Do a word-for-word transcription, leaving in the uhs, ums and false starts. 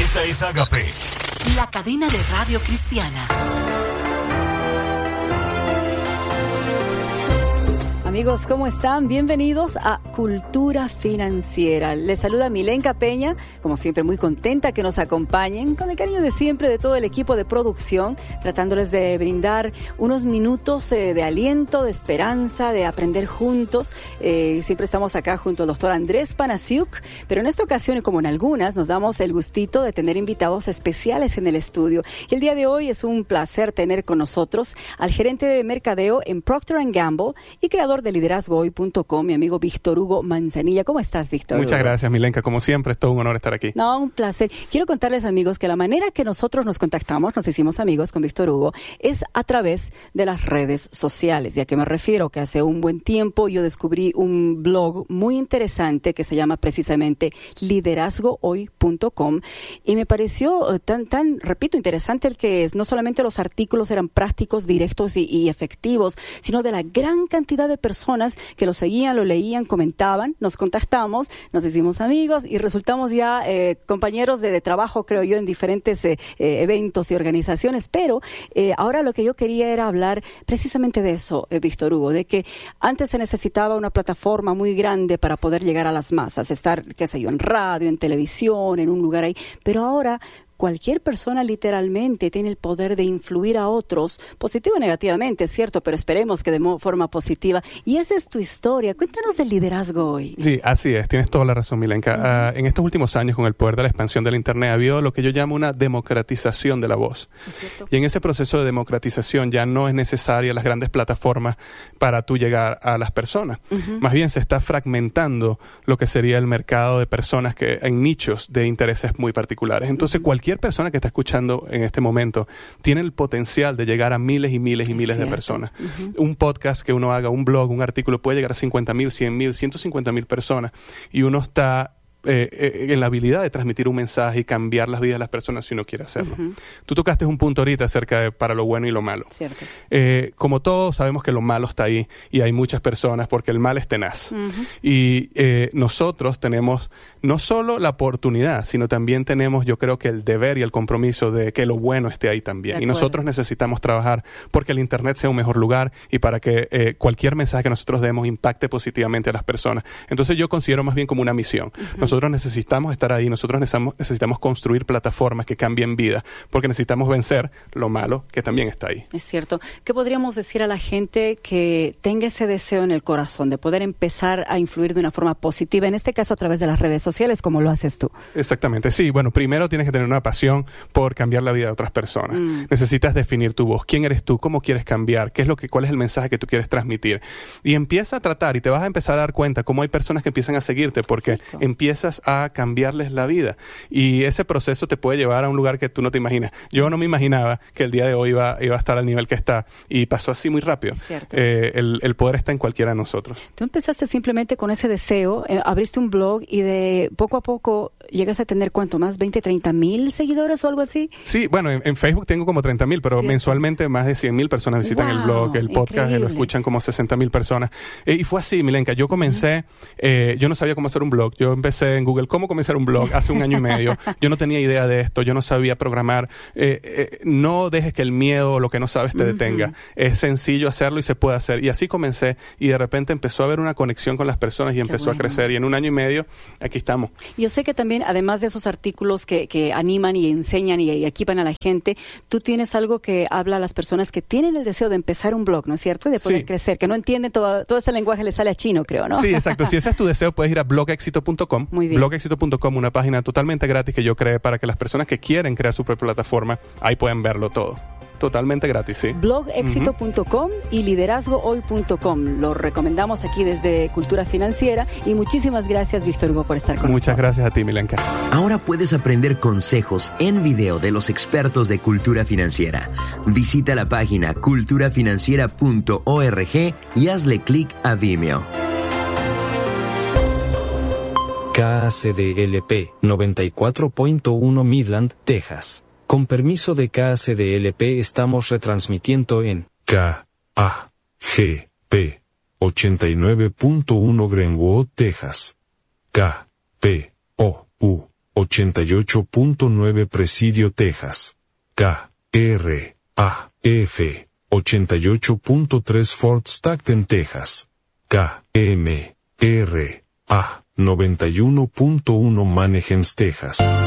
Esta es Agape, la cadena de radio cristiana. Amigos, ¿cómo están? Bienvenidos a Cultura Financiera. Les saluda Milenka Peña, como siempre muy contenta que nos acompañen, con el cariño de siempre de todo el equipo de producción, tratándoles de brindar unos minutos eh, de aliento, de esperanza, de aprender juntos. Eh, siempre estamos acá junto al doctor Andrés Panasiuk, pero en esta ocasión, y como en algunas, nos damos el gustito de tener invitados especiales en el estudio. Y el día de hoy es un placer tener con nosotros al gerente de mercadeo en Procter and Gamble y creador de liderazgo hoy punto com, mi amigo Víctor Hugo Manzanilla. ¿Cómo estás, Víctor? Muchas Hugo? gracias, Milenka. Como siempre, es todo un honor estar aquí. No, un placer. Quiero contarles, amigos, que la manera que nosotros nos contactamos, nos hicimos amigos con Víctor Hugo, es a través de las redes sociales. ¿Y a qué me refiero? Que hace un buen tiempo yo descubrí un blog muy interesante que se llama precisamente liderazgo hoy punto com y me pareció tan, tan, repito, interesante el que es. No solamente los artículos eran prácticos, directos y, y efectivos, sino de la gran cantidad de personas que lo seguían, lo leían, comentaban, nos contactamos, nos hicimos amigos y resultamos ya eh, compañeros de, de trabajo, creo yo, en diferentes eh, eh, eventos y organizaciones. Pero eh, ahora lo que yo quería era hablar precisamente de eso, eh, Víctor Hugo, de que antes se necesitaba una plataforma muy grande para poder llegar a las masas, estar, qué sé yo, en radio, en televisión, en un lugar ahí, pero ahora cualquier persona literalmente tiene el poder de influir a otros, positivo o negativamente, es cierto, pero esperemos que de forma positiva. Y esa es tu historia. Cuéntanos del liderazgo hoy. Sí, así es. Tienes toda la razón, Milenka. Uh-huh. Uh, en estos últimos años, con el poder de la expansión del Internet, ha habido lo que yo llamo una democratización de la voz. Y en ese proceso de democratización ya no es necesaria las grandes plataformas para tú llegar a las personas. Uh-huh. Más bien se está fragmentando lo que sería el mercado de personas que en nichos de intereses muy particulares. Entonces, uh-huh. cualquier Cualquier persona que está escuchando en este momento tiene el potencial de llegar a miles y miles y miles es de cierto. personas. Uh-huh. Un podcast que uno haga, un blog, un artículo puede llegar a cincuenta mil, cien mil, ciento cincuenta mil personas y uno está Eh, eh, en la habilidad de transmitir un mensaje y cambiar las vidas de las personas si uno quiere hacerlo. Uh-huh. Tú tocaste un punto ahorita acerca de para lo bueno y lo malo. Cierto. Eh, como todos sabemos que lo malo está ahí y hay muchas personas porque el mal es tenaz. Uh-huh. Y eh, nosotros tenemos no solo la oportunidad, sino también tenemos, yo creo que el deber y el compromiso de que lo bueno esté ahí también. Y nosotros necesitamos trabajar porque el Internet sea un mejor lugar y para que eh, cualquier mensaje que nosotros demos impacte positivamente a las personas. Entonces yo considero más bien como una misión. Uh-huh. Nosotros Nosotros necesitamos estar ahí, nosotros necesitamos, necesitamos construir plataformas que cambien vida, porque necesitamos vencer lo malo que también está ahí. Es cierto. ¿Qué podríamos decir a la gente que tenga ese deseo en el corazón de poder empezar a influir de una forma positiva, en este caso a través de las redes sociales, como lo haces tú? Exactamente, sí. Bueno, primero tienes que tener una pasión por cambiar la vida de otras personas. Mm. Necesitas definir tu voz. ¿Quién eres tú? ¿Cómo quieres cambiar? ¿Qué es lo que, cuál es el mensaje que tú quieres transmitir? Y empieza a tratar y te vas a empezar a dar cuenta cómo hay personas que empiezan a seguirte porque Cierto. empiezas a cambiarles la vida y ese proceso te puede llevar a un lugar que tú no te imaginas. Yo no me imaginaba que el día de hoy iba, iba a estar al nivel que está y pasó así muy rápido. Eh, el, el poder está en cualquiera de nosotros. Tú empezaste simplemente con ese deseo, eh, abriste un blog y de poco a poco llegas a tener ¿cuánto más? ¿veinte, treinta mil seguidores o algo así? Sí, bueno, en, en Facebook tengo como treinta mil, pero ¿Cierto? mensualmente más de cien mil personas visitan wow, el blog, el podcast, lo escuchan como sesenta mil personas. Eh, y fue así, Milenka. Yo comencé, uh-huh. eh, yo no sabía cómo hacer un blog. Yo empecé en Google, ¿cómo comenzar un blog? Hace un año y medio. Yo no tenía idea de esto, yo no sabía programar. Eh, eh, no dejes que el miedo o lo que no sabes te uh-huh. detenga. Es sencillo hacerlo y se puede hacer. Y así comencé y de repente empezó a haber una conexión con las personas y empezó bueno. a crecer. Y en un año y medio, aquí estamos. Yo sé que también, además de esos artículos que, que animan y enseñan y, y equipan a la gente, tú tienes algo que habla a las personas que tienen el deseo de empezar un blog, ¿no es cierto? Y de poder sí. crecer, que no entienden todo, todo este lenguaje le sale a chino, creo, ¿no? Sí, exacto. Si ese es tu deseo, puedes ir a blog éxito punto com. Muy bien. blog éxito punto com, una página totalmente gratis que yo creé para que las personas que quieren crear su propia plataforma, ahí pueden verlo todo. Totalmente gratis, sí. blog éxito punto com uh-huh. y liderazgo hoy punto com. Lo recomendamos aquí desde Cultura Financiera y muchísimas gracias, Víctor Hugo, por estar con Muchas nosotros. Muchas gracias a ti, Milenka. Ahora puedes aprender consejos en video de los expertos de Cultura Financiera. Visita la página cultura financiera punto org y hazle clic a Vimeo. K A C D L P noventa y cuatro punto uno Midland, Texas. Con permiso de K A C D L P estamos retransmitiendo en K A G P ochenta y nueve punto uno Greenwood, Texas. K P O U ochenta y ocho punto nueve Presidio, Texas. K R A F ochenta y ocho punto tres Fort Stockton, Texas. K M R A noventa y uno punto uno Manassas, Texas.